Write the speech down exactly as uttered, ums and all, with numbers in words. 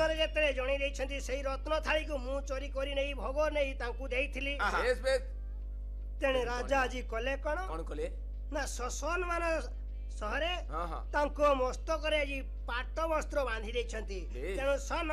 ମନରେ ଯେତେବେଳେ ଜଣେଇ ଦେଇଛନ୍ତି ସେଇ ରତ୍ନ ଥାଳିକୁ ମୁଁ ଚୋରି କରି ନେଇ ଭୋଗ ନେଇ ତାଙ୍କୁ ଦେଇଥିଲି। ବେଶ ବେଶ ତେଣୁ ରାଜା ଆଜି କଲେ କଣ କଣ କଲେ ନା ଶୋଷଣ ମାନ ସହରେ ହଁ ହଁ ତାଙ୍କ ମସ୍ତକରେ ଆଜି ପାଟ ବସ୍ତ୍ର ବାନ୍ଧି ଦେଇଛନ୍ତି। ବେଶ। ତେଣୁ ସନ